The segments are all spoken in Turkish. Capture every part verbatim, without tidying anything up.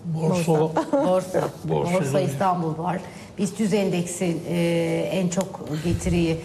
Borsa. Borsa. Borsa. Borsa İstanbul var. BIST yüz endeksi e, en çok getiriyi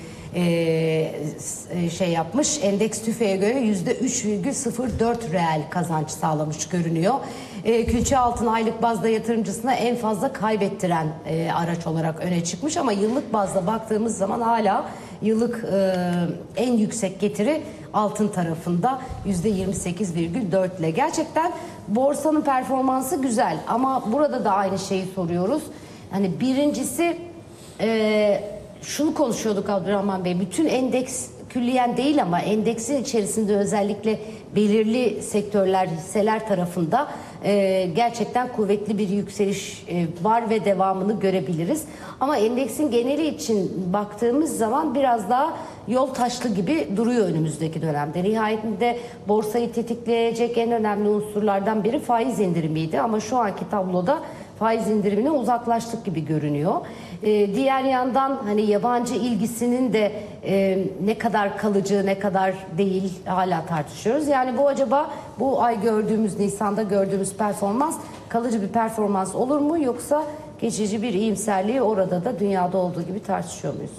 e, şey yapmış. Endeks TÜFE'ye göre yüzde üç virgül sıfır dört reel kazanç sağlamış görünüyor. E, külçe altın aylık bazda yatırımcısına en fazla kaybettiren e, araç olarak öne çıkmış ama yıllık bazda baktığımız zaman hala yıllık e, en yüksek getiri altın tarafında yüzde yirmi sekiz virgül dört ile. Gerçekten borsanın performansı güzel ama burada da aynı şeyi soruyoruz. Hani birincisi e, şunu konuşuyorduk Abdurrahman Bey, bütün endeks külliyen değil ama endeksin içerisinde özellikle belirli sektörler, hisseler tarafında e, gerçekten kuvvetli bir yükseliş e, var ve devamını görebiliriz. Ama endeksin geneli için baktığımız zaman biraz daha yol taşlı gibi duruyor önümüzdeki dönemde. Nihayetinde borsayı tetikleyecek en önemli unsurlardan biri faiz indirimiydi ama şu anki tabloda faiz indirimine uzaklaştık gibi görünüyor. Ee, diğer yandan hani yabancı ilgisinin de e, ne kadar kalıcı ne kadar değil hala tartışıyoruz. Yani bu acaba bu ay gördüğümüz, Nisan'da gördüğümüz performans kalıcı bir performans olur mu yoksa geçici bir iyimserliği orada da dünyada olduğu gibi tartışıyor muyuz?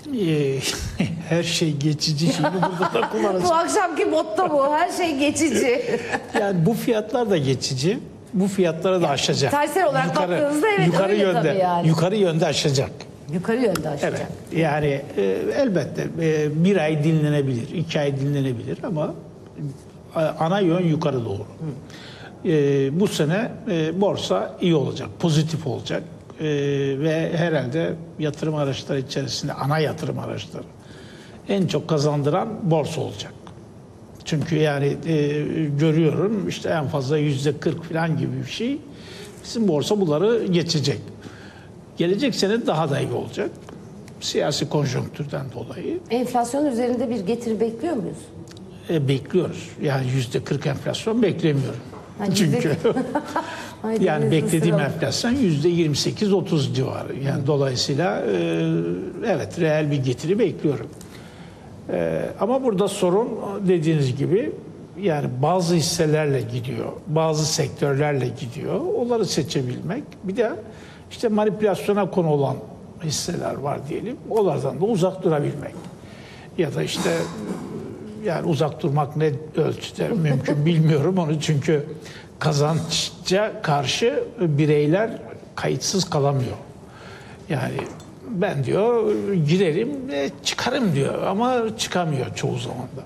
Her şey geçici. Şimdi burada da kullanacağım. Bu akşamki motto bu. Her şey geçici. Yani bu fiyatlar da geçici. Bu fiyatları da aşacak. Tarihsel olarak yukarı, baktığınızda evet yukarı öyle yönde, tabii yani. Yukarı yönde aşacak. Yukarı yönde aşacak. Evet. Yani e, elbette e, bir ay dinlenebilir, iki ay dinlenebilir ama e, ana yön yukarı doğru. E, bu sene e, borsa iyi olacak, pozitif olacak e, ve herhalde yatırım araçları içerisinde ana yatırım araçları en çok kazandıran borsa olacak. Çünkü yani e, görüyorum işte en fazla yüzde kırk falan gibi bir şey. Bizim borsa bunları geçecek. Gelecek sene daha da iyi olacak. Siyasi konjonktürden dolayı. Enflasyon üzerinde bir getiri bekliyor muyuz? E, bekliyoruz. Yani yüzde kırk enflasyon beklemiyorum. Yani Çünkü Haydi yani beklediğim ısıralım. enflasyon yüzde yirmi sekiz otuz civarı. Yani dolayısıyla e, evet reel bir getiri bekliyorum. E, ama burada sorun dediğiniz gibi yani bazı hisselerle gidiyor, bazı sektörlerle gidiyor. Onları seçebilmek. Bir de işte manipülasyona konu olan hisseler var diyelim. Onlardan da uzak durabilmek. Ya da işte yani uzak durmak ne ölçüde mümkün bilmiyorum onu çünkü kazança karşı bireyler kayıtsız kalamıyor. Yani ben diyor girerim çıkarım diyor ama çıkamıyor çoğu zaman da.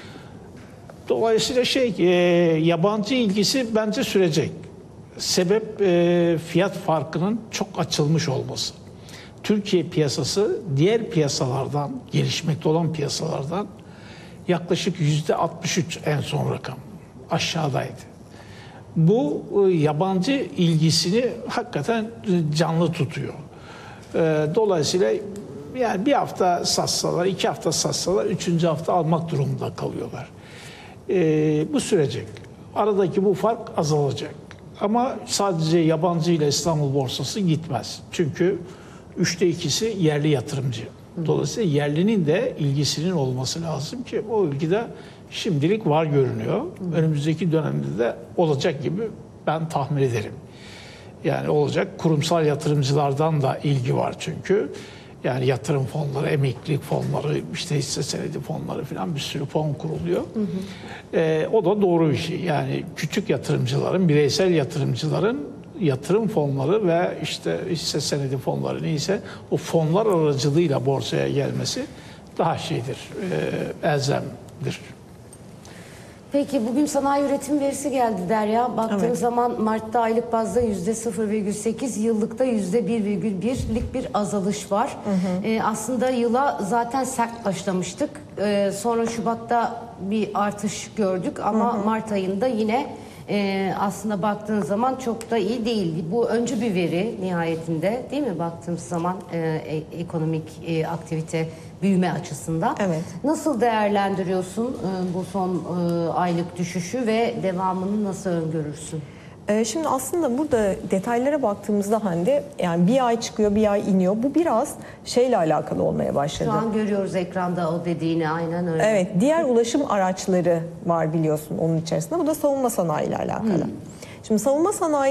Dolayısıyla şey e, yabancı ilgisi bence sürecek. Sebep e, fiyat farkının çok açılmış olması. Türkiye piyasası diğer piyasalardan, gelişmekte olan piyasalardan yaklaşık yüzde altmış üç en son rakam aşağıdaydı. Bu e, yabancı ilgisini hakikaten canlı tutuyor. E, dolayısıyla yani bir hafta satsalar, iki hafta satsalar, üçüncü hafta almak durumunda kalıyorlar. E, bu sürecek. Aradaki bu fark azalacak. Ama sadece yabancı ile İstanbul borsası gitmez. Çünkü üçte ikisi yerli yatırımcı. Dolayısıyla yerlinin de ilgisinin olması lazım ki o ilgide şimdilik var görünüyor. Önümüzdeki dönemde de olacak gibi ben tahmin ederim. Yani olacak. Kurumsal yatırımcılardan da ilgi var çünkü. Yani yatırım fonları, emeklilik fonları, işte hisse senedi fonları falan bir sürü fon kuruluyor. Hı hı. Ee, o da doğru bir şey. Yani küçük yatırımcıların, bireysel yatırımcıların yatırım fonları ve işte hisse senedi fonları neyse o fonlar aracılığıyla borsaya gelmesi daha şeydir, e, elzemdir. Peki bugün sanayi üretim verisi geldi Derya. Baktığın Evet. zaman Mart'ta aylık bazda yüzde sıfır virgül sekiz, yıllıkta yüzde bir virgül birlik bir azalış var. Hı hı. Ee, aslında yıla zaten sert başlamıştık. Ee, sonra Şubat'ta bir artış gördük ama hı hı. Mart ayında yine e, aslında baktığın zaman çok da iyi değil. Bu öncü bir veri nihayetinde değil mi baktığımız zaman e, e, ekonomik e, aktivite büyüme açısından. Evet. Nasıl değerlendiriyorsun e, bu son e, aylık düşüşü ve devamını nasıl öngörürsün? Ee, Şimdi aslında burada detaylara baktığımızda Hande, yani bir ay çıkıyor bir ay iniyor. Bu biraz şeyle alakalı olmaya başladı. Şu an görüyoruz ekranda o dediğini, aynen öyle. Evet, diğer ulaşım araçları var biliyorsun onun içerisinde. Bu da savunma sanayi ile alakalı. Hmm. Şimdi savunma sanayi